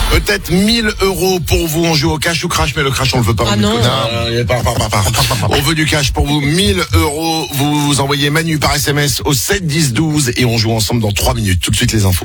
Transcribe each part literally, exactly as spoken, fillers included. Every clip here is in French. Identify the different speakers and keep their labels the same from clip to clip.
Speaker 1: Peut-être mille euros pour vous. On joue au cash ou crash, mais le crash on le veut pas.
Speaker 2: Ah non.
Speaker 1: non euh, pas, pas, pas, pas. On veut du cash pour vous. mille euros. Vous, vous envoyez Manu par S M S au sept dix douze et on joue ensemble dans trois minutes. Tout de suite les infos.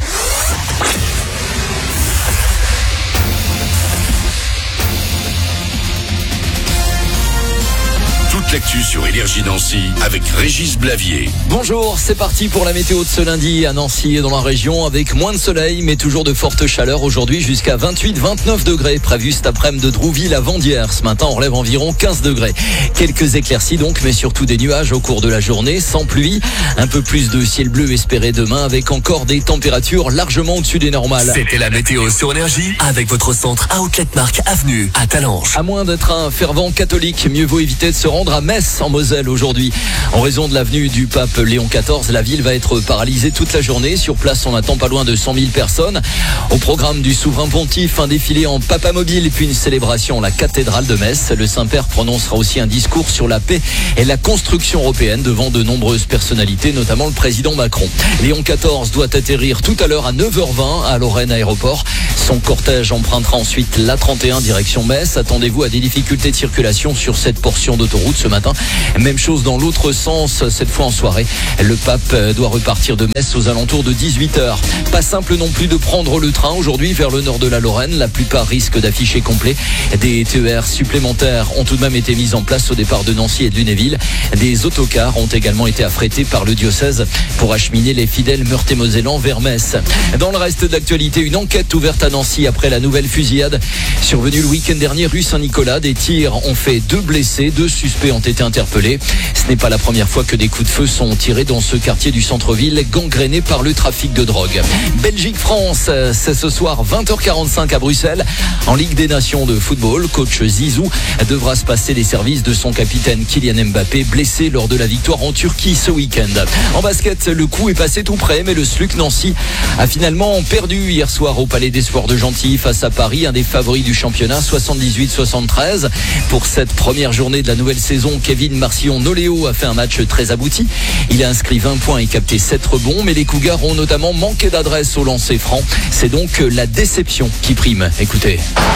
Speaker 3: L'actu sur Énergie Nancy avec Régis Blavier.
Speaker 4: Bonjour, c'est parti pour la météo de ce lundi à Nancy et dans la région avec moins de soleil mais toujours de fortes chaleurs aujourd'hui jusqu'à vingt-huit vingt-neuf degrés prévu cet après-midi de Drouville à Vendières. Ce matin on relève environ quinze degrés. Quelques éclaircies donc mais surtout des nuages au cours de la journée sans pluie. Un peu plus de ciel bleu espéré demain avec encore des températures largement au-dessus des normales.
Speaker 3: C'était la météo sur Énergie avec votre centre Outlet Mark Avenue à Talange.
Speaker 4: À moins d'être un fervent catholique, mieux vaut éviter de se rendre à Metz en Moselle aujourd'hui. En raison de l'avenue du pape Léon quatorze, la ville va être paralysée toute la journée. Sur place, on attend pas loin de cent mille personnes. Au programme du souverain pontife, un défilé en papamobile puis une célébration à la cathédrale de Metz. Le Saint-Père prononcera aussi un discours sur la paix et la construction européenne devant de nombreuses personnalités, notamment le président Macron. Léon quatorze doit atterrir tout à l'heure à neuf heures vingt à Lorraine Aéroport. Son cortège empruntera ensuite l'A trente et un direction Metz. Attendez-vous à des difficultés de circulation sur cette portion d'autoroute ce matin. Même chose dans l'autre sens, cette fois en soirée. Le pape doit repartir de Metz aux alentours de dix-huit heures. Pas simple non plus de prendre le train aujourd'hui vers le nord de la Lorraine. La plupart risquent d'afficher complet. Des T E R supplémentaires ont tout de même été mis en place au départ de Nancy et de Lunéville. Des autocars ont également été affrétés par le diocèse pour acheminer les fidèles meurthe-et-mosellans vers Metz. Dans le reste de l'actualité, une enquête ouverte à Nancy après la nouvelle fusillade survenue le week-end dernier rue Saint-Nicolas. Des tirs ont fait deux blessés, deux suspects ont été interpellés. Ce n'est pas la première fois que des coups de feu sont tirés dans ce quartier du centre-ville gangréné par le trafic de drogue. Belgique-France, c'est ce soir vingt heures quarante-cinq à Bruxelles. En Ligue des Nations de football, coach Zizou devra se passer les services de son capitaine Kylian Mbappé, blessé lors de la victoire en Turquie ce week-end. En basket, le coup est passé tout près, mais le S L U C Nancy a finalement perdu hier soir au Palais des Sports de Gentilly face à Paris, un des favoris du championnat, soixante-dix-huit soixante-treize. Pour cette première journée de la nouvelle saison, Kevin Marcillon-Noléo a fait un match très abouti. Il a inscrit vingt points et capté sept rebonds, mais les Cougars ont notamment manqué d'adresse au lancer franc. C'est donc la déception qui prime. Écoutez.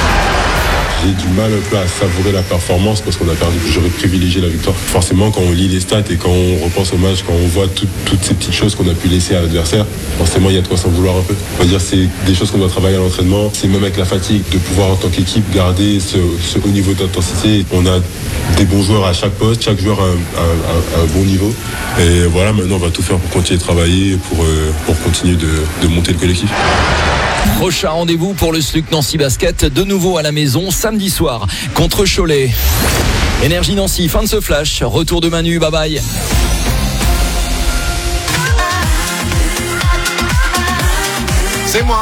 Speaker 5: J'ai du mal un peu à savourer la performance parce qu'on a perdu. J'aurais privilégié la victoire. Forcément, quand on lit les stats et quand on repense au match, quand on voit tout, toutes ces petites choses qu'on a pu laisser à l'adversaire, forcément, il y a de quoi s'en vouloir un peu. On va dire c'est des choses qu'on doit travailler à l'entraînement. C'est même avec la fatigue de pouvoir en tant qu'équipe garder ce, ce haut niveau d'intensité. On a des bons joueurs à chaque poste, chaque joueur a un, un, un, un bon niveau. Et voilà, maintenant, on va tout faire pour continuer de travailler, pour, euh, pour continuer de, de monter le collectif.
Speaker 4: Prochain rendez-vous pour le S L U C Nancy Basket, de nouveau à la maison samedi soir contre Cholet. Énergie Nancy, fin de ce flash. Retour de Manu, bye bye.
Speaker 1: C'est moi.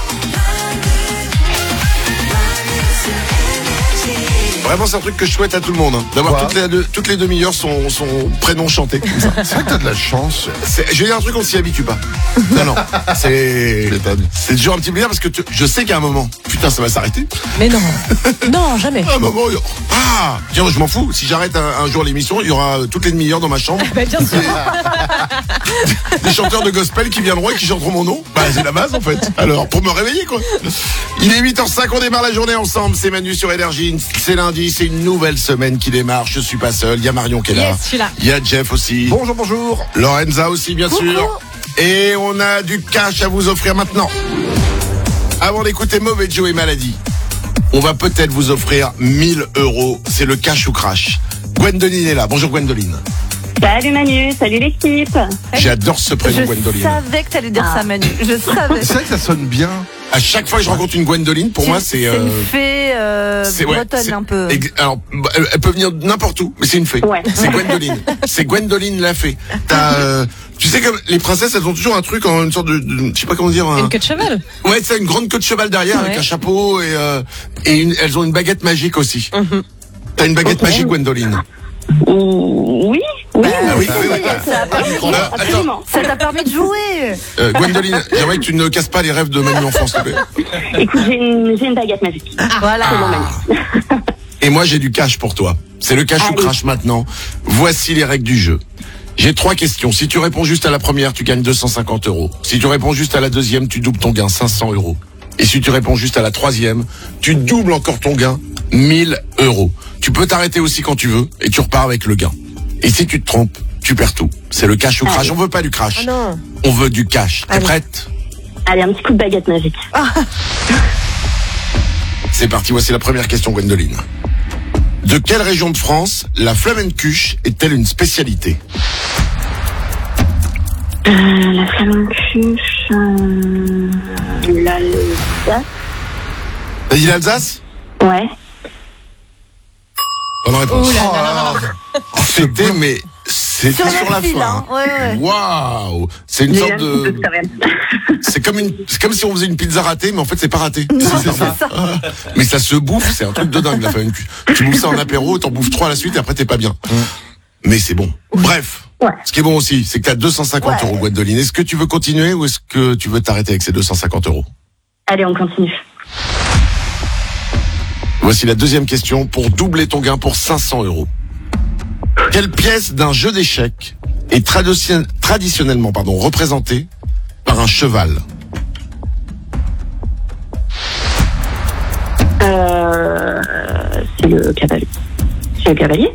Speaker 1: Vraiment, c'est un truc que je souhaite à tout le monde, hein, d'avoir toutes les, deux, toutes les demi-heures son, son prénom chanté comme ça.
Speaker 6: C'est vrai que t'as de la chance.
Speaker 1: C'est, je vais dire un truc, on s'y habitue pas. Non, non. C'est, c'est toujours un petit plaisir parce que tu, je sais qu'à un moment, putain, ça va s'arrêter.
Speaker 2: Mais non. Non, jamais.
Speaker 1: À un moment, il y aura, ah, tiens, je m'en fous. Si j'arrête un, un jour l'émission, il y aura toutes les demi-heures dans ma chambre.
Speaker 2: Bah, bien sûr.
Speaker 1: Des chanteurs de gospel qui viendront et qui chanteront mon nom. Bah, c'est la base, en fait. Alors, pour me réveiller, quoi. Il est huit heures cinq, on démarre la journée ensemble. C'est Manu sur Énergie. C'est lundi, c'est une nouvelle semaine qui démarre. Je suis pas seul. Il y a Marion qui est là.
Speaker 2: Yes, je suis là.
Speaker 1: Il y a Jeff aussi.
Speaker 6: Bonjour, bonjour.
Speaker 1: Lorenza aussi, bien
Speaker 2: Coucou.
Speaker 1: sûr. Et on a du cash à vous offrir maintenant. Avant d'écouter Mauvais Joe et Maladie, on va peut-être vous offrir mille euros. C'est le cash ou crash. Gwendoline est là. Bonjour Gwendoline.
Speaker 7: Salut Manu, salut l'équipe.
Speaker 1: J'adore ce prénom
Speaker 8: Je
Speaker 1: Gwendoline.
Speaker 8: savais que t'allais dire
Speaker 7: Ah.
Speaker 8: ça, Manu. Je savais.
Speaker 6: C'est vrai que ça sonne bien.
Speaker 1: À chaque fois que je rencontre une Gwendoline, pour moi, c'est...
Speaker 8: C'est
Speaker 1: euh,
Speaker 8: une fée euh,
Speaker 1: c'est- ouais,
Speaker 8: bretonne
Speaker 1: c'est-
Speaker 8: un peu.
Speaker 1: ex- Alors, bah, elle, elle peut venir n'importe où, mais c'est une fée.
Speaker 7: Ouais.
Speaker 1: C'est Gwendoline. C'est Gwendoline la fée. T'as, euh, tu sais comme les princesses, elles ont toujours un truc en une sorte de, de- je sais pas comment dire. Un,
Speaker 2: Une queue de cheval.
Speaker 1: ouais, c'est une grande queue de cheval derrière avec
Speaker 2: Ouais.
Speaker 1: un chapeau et euh, et une, elles ont une baguette magique aussi. T'as une baguette
Speaker 7: Ok.
Speaker 1: magique, Gwendoline.
Speaker 7: Ouh, Oui, oui.
Speaker 1: Ah oui, oui, oui.
Speaker 8: Ça a permis-
Speaker 1: Euh, attends,
Speaker 7: Absolument.
Speaker 8: Ça t'a permis de jouer.
Speaker 1: euh, Gwendoline, j'aimerais que tu ne casses pas les rêves de Manu enfant, s'il te plaît.
Speaker 7: Écoute, j'ai une, j'ai une baguette magique.
Speaker 8: Voilà.
Speaker 7: C'est bon, Manu.
Speaker 1: Et moi, j'ai du cash pour toi. C'est le cash ou
Speaker 7: Allez.
Speaker 1: crash maintenant. Voici les règles du jeu. J'ai trois questions. Si tu réponds juste à la première, tu gagnes deux cent cinquante euros. Si tu réponds juste à la deuxième, tu doubles ton gain, cinq cents euros. Et si tu réponds juste à la troisième, tu doubles encore ton gain, mille euros. Tu peux t'arrêter aussi quand tu veux et tu repars avec le gain. Et si tu te trompes, tu perds tout. C'est le cash ou crash. On veut pas du crash.
Speaker 8: Ah non.
Speaker 1: On veut du cash. T'es
Speaker 8: Allez.
Speaker 1: prête?
Speaker 7: Allez, un petit coup de baguette magique.
Speaker 1: C'est parti, voici la première question, Gwendoline. De quelle région de France la flamencuche est-elle une spécialité?
Speaker 7: Euh, la flamencuche, euh, l'Alsace.
Speaker 1: T'as dit l'Alsace?
Speaker 7: Ouais.
Speaker 1: Bonne réponse.
Speaker 2: Ouh là là.
Speaker 1: Oh, c'était, mais c'était
Speaker 8: Sur
Speaker 1: sur,
Speaker 8: la
Speaker 1: la
Speaker 8: file,
Speaker 1: fin.
Speaker 8: hein. Ouais, ouais.
Speaker 1: Waouh! C'est une
Speaker 7: J'ai
Speaker 1: sorte
Speaker 7: un petit peu
Speaker 1: de,
Speaker 7: de carême.
Speaker 1: c'est comme une, c'est comme si on faisait une pizza ratée, mais en fait c'est pas raté.
Speaker 8: Non,
Speaker 1: C'est
Speaker 8: c'est
Speaker 1: sympa.
Speaker 8: ça.
Speaker 1: Ah. Mais ça se bouffe, c'est un truc de dingue la flamencuche. Tu bouffes ça en apéro, t'en bouffes trois à la suite et après t'es pas bien. Mais c'est bon. Bref.
Speaker 7: Ouais.
Speaker 1: Ce qui est bon aussi, c'est que t'as deux cent cinquante
Speaker 8: Ouais.
Speaker 1: euros, Gwendoline. Est-ce que tu veux continuer ou est-ce que tu veux t'arrêter avec ces deux cent cinquante euros?
Speaker 7: Allez, on continue.
Speaker 1: Voici la deuxième question pour doubler ton gain pour cinq cents euros. Quelle pièce d'un jeu d'échecs est tradition- traditionnellement pardon, représentée par un cheval?
Speaker 7: Euh, c'est le cavalier. C'est le cavalier?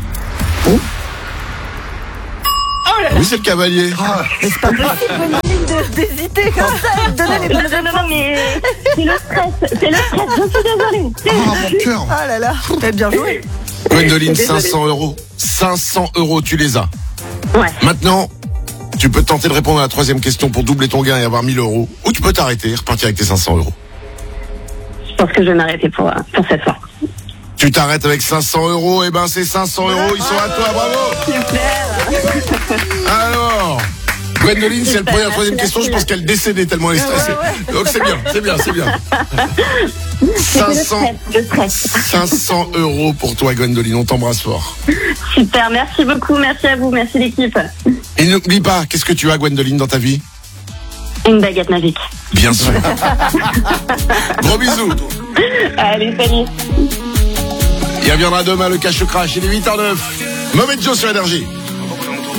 Speaker 1: Oui, c'est le cavalier.
Speaker 8: Mais c'est pas possible, Gwendoline, de- d'hésiter comme ça et de donner les
Speaker 7: Non,
Speaker 8: bonnes
Speaker 7: non, non,
Speaker 8: réponses.
Speaker 7: mais c'est le stress. C'est le stress. Je suis désolée.
Speaker 6: Ah, mon cœur.
Speaker 8: Oh là là, t'as bien joué.
Speaker 1: Gwendoline,
Speaker 7: Désolée.
Speaker 1: cinq cents euros. cinq cents euros, tu les as.
Speaker 7: Ouais.
Speaker 1: Maintenant, tu peux tenter de répondre à la troisième question pour doubler ton gain et avoir mille euros. Ou tu peux t'arrêter et repartir avec tes cinq cents euros.
Speaker 7: Je pense que je vais m'arrêter pour, euh, pour cette fois.
Speaker 1: Tu t'arrêtes avec cinq cents euros, et ben ces cinq cents euros, ils sont à toi, bravo!
Speaker 7: Super.
Speaker 1: Alors, Gwendoline, si elle prenait la troisième
Speaker 7: merci,
Speaker 1: question, je
Speaker 7: merci.
Speaker 1: pense qu'elle décédait tellement elle est stressée. Donc c'est bien, c'est bien, c'est bien.
Speaker 7: C'est le
Speaker 1: cinq cents,
Speaker 7: stress. Le stress.
Speaker 1: cinq cents euros pour toi, Gwendoline, on t'embrasse fort.
Speaker 7: Super. Merci beaucoup. Merci à vous. Merci l'équipe.
Speaker 1: Et n'oublie pas, qu'est-ce que tu as, Gwendoline, dans ta vie?
Speaker 7: Une baguette magique.
Speaker 1: Bien sûr. Gros bisous.
Speaker 7: Allez, salut.
Speaker 1: Il reviendra demain le cache crash, il est huit heures zéro neuf. Mauvais Joe sur Énergie.